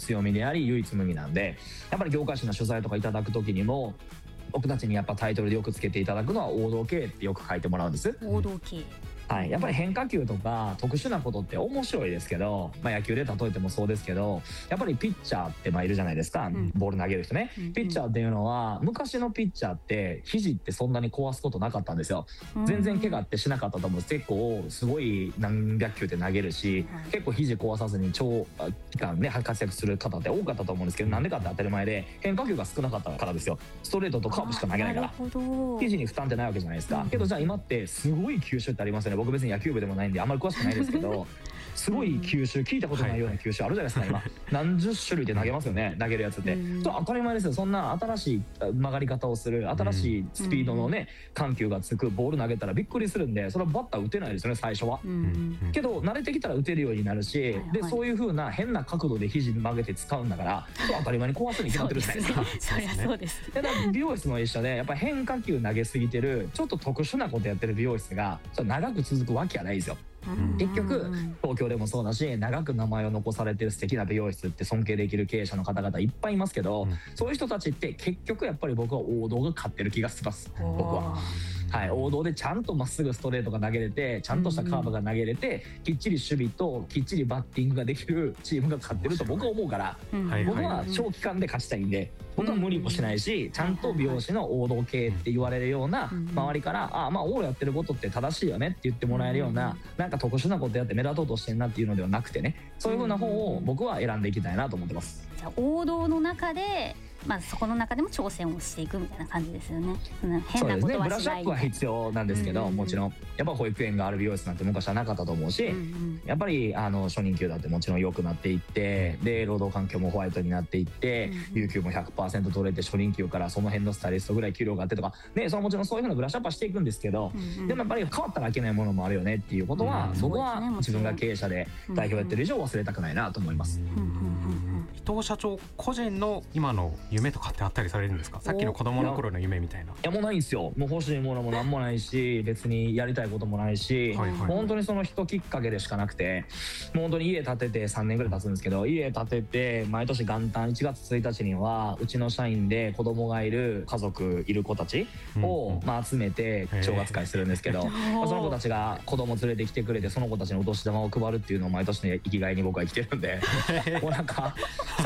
強みであり唯一無二なんで、やっぱり業界誌の取材とかいただく時にも僕たちにやっぱタイトルでよくつけていただくのは王道系ってよく書いてもらうんです。 王道系、 はい、やっぱり変化球とか特殊なことって面白いですけど、野球で例えてもそうですけど、やっぱりピッチャーっているじゃないですか、ボール投げる人ね、ピッチャーっていうのは昔のピッチャーって肘ってそんなに壊すことなかったんですよ。全然怪我ってしなかったと思うんです。結構すごい何百球って投げるし、結構肘壊さずに長期間ね活躍する方って多かったと思うんですけど、なんでかって当たり前で変化球が少なかったからですよ。ストレートとカーブしか投げないから肘に負担ってないわけじゃないですか。けどじゃあ今ってすごい球種ってありますよね。僕別に野球部でもないんであんまり詳しくないですけどすごい球種、聞いたことないような球種あるじゃないですか。今何十種類で投げますよね、投げるやつって。当たり前ですよ。そんな新しい曲がり方をする、新しいスピードのね緩急がつくボール投げたらびっくりするんで、それはバッター打てないですよね最初は。けど慣れてきたら打てるようになるし、でそういう風な変な角度で肘曲げて使うんだから、当たり前に壊すに決まってるじゃないですか。 そりゃそうです。 だから美容室も一緒で、やっぱり変化球投げすぎてるちょっと特殊なことやってる美容室が長く続くわけはないですよ。結局東京でもそうだし、長く名前を残されてる素敵な美容室って尊敬できる経営者の方々いっぱいいますけど、そういう人たちって結局やっぱり僕は王道が勝ってる気がします。僕ははい、王道でちゃんとまっすぐストレートが投げれて、ちゃんとしたカーブが投げれて、きっちり守備ときっちりバッティングができるチームが勝ってると僕は思うから、僕は長期間で勝ちたいんで、僕は無理もしないし、ちゃんと美容師の王道系って言われるような周りから俺やってることって正しいよねって言ってもらえるような、なんか特殊なことやって目立とうとしてんなっていうのではなくてね、そういう風な方を僕は選んでいきたいなと思ってます。 じゃあ王道の中でそこの中でも挑戦をしていくみたいな感じですよね。変なことはしない。 ブラッシュアップは必要なんですけど、もちろんやっぱ保育園がある美容室なんて昔はなかったと思うし、やっぱり初任給だってもちろん良くなっていって、で労働環境もホワイトになっていって、有給も 100% 取れて、初任給からその辺のスタイリストぐらい給料があってとかね、それはもちろんそういうふうなブラッシュアップはしていくんですけど、でもやっぱり変わったらいけないものもあるよねっていうことは、僕は自分が経営者で代表やってる以上忘れたくないなと思います。 伊藤社長個人の今の夢とかってあったりされるんですか？さっきの子供の頃の夢みたいな。いやもうないんですよ。もう欲しいものも何もないし、別にやりたいこともないし、本当にその人きっかけでしかなくて、もう本当に家建てて3年ぐらい経つんですけど、家建てて毎年元旦1月1日にはうちの社員で子供がいる家族いる子たちを集めて正月会するんですけど、その子たちが子供連れてきてくれて、その子たちにお年玉を配るっていうのを毎年の生きがいに僕は生きてるんでもうなんか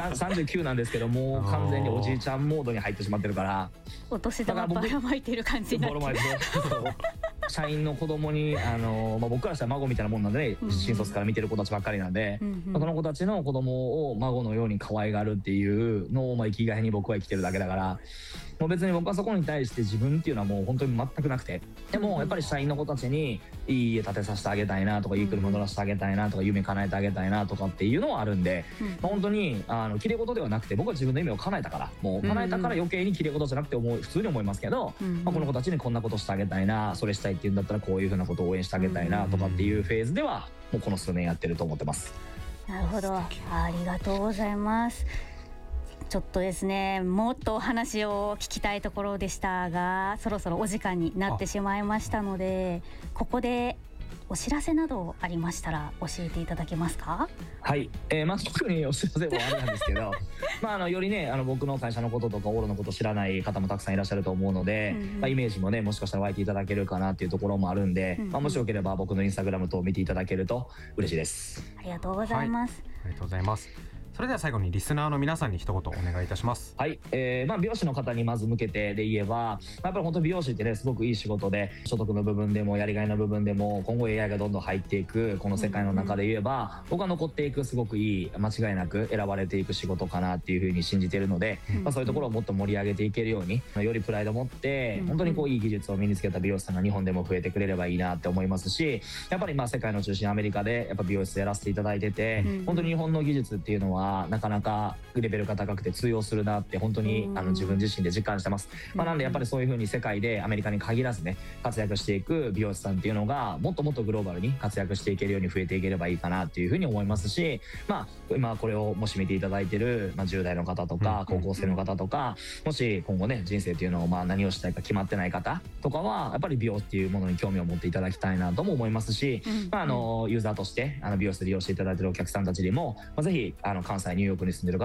39なんですけど、もう完全におじいちゃんモードに入ってしまってるから、 お年玉ばらまいてる感じになってる。 社員の子供に僕からしたら孫みたいなもんなんで、新卒から見てる子たちばっかりなんで、その子たちの子供を孫のように可愛がるっていうのを生きがいに僕は生きてるだけだから、もう別に僕はそこに対して自分っていうのはもう本当に全くなくて、でもやっぱり社員の子たちにいい家建てさせてあげたいなとか、いい車乗らせてあげたいなとか、夢叶えてあげたいなとかっていうのはあるんで、本当に綺麗事ではなくて、僕は自分の夢を叶えたから、もう叶えたから余計に綺麗事じゃなくて普通に思いますけど、この子たちにこんなことしてあげたいな、それしたいっていうんだったらこういうふうなことを応援してあげたいなとかっていうフェーズではもうこの数年やってると思ってます。 なるほど、ありがとうございます。ちょっとですね、もっとお話を聞きたいところでしたが、そろそろお時間になってしまいましたので、ここでお知らせなどありましたら教えていただけますか？ はい、特にお知らせもあれなんですけどよりね僕の会社のこととかオーロのこと知らない方もたくさんいらっしゃると思うので、イメージもねもしかしたら湧いていただけるかなっていうところもあるんで、もしよければ僕のインスタグラム等を見ていただけると嬉しいです。 ありがとうございます。 ありがとうございます。それでは最後にリスナーの皆さんに一言お願いいたします。 はい、美容師の方にまず向けてで言えば、やっぱり本当美容師ってねすごくいい仕事で、所得の部分でもやりがいの部分でも今後 AI がどんどん入っていくこの世界の中で言えば、僕は残っていくすごくいい、間違いなく選ばれていく仕事かなっていうふうに信じているので、そういうところをもっと盛り上げていけるように、よりプライドを持って本当にいい技術を身につけた美容師さんが日本でも増えてくれればいいなって思いますし、やっぱり世界の中心アメリカでやっぱ美容室やらせていただいてて、本当に日本の技術っていうのはなかなかレベルが高くて通用するなって本当に自分自身で実感してます。なんでやっぱりそういう風に世界でアメリカに限らずね活躍していく美容師さんっていうのがもっともっとグローバルに活躍していけるように増えていければいいかなっていう風に思いますし、今これをもし見ていただいてる10代の方とか高校生の方とか、もし今後ね人生っていうのを何をしたいか決まってない方とかはやっぱり美容っていうものに興味を持っていただきたいなとも思いますし、ユーザーとして美容室で利用していただいてるお客さんたちにもぜひ関西ニューヨークに住んでる方